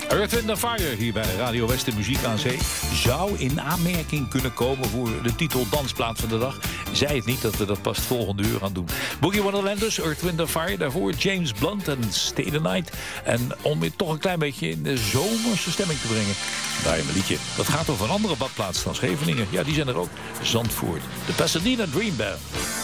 Earth, Wind & Fire hier bij Radio West Muziek aan Zee zou in aanmerking kunnen komen voor de titel Dansplaat van de dag. Zei het niet dat we dat pas het volgende uur aan doen. Boogie Wonderland dus, Earth, Wind & Fire. Daarvoor James Blunt en Stay the Night. En om je toch een klein beetje in de zomerse stemming te brengen, daar een liedje. Dat gaat over een andere badplaats dan Scheveningen. Ja, die zijn er ook. Zandvoort. De Pasadena Dream Band.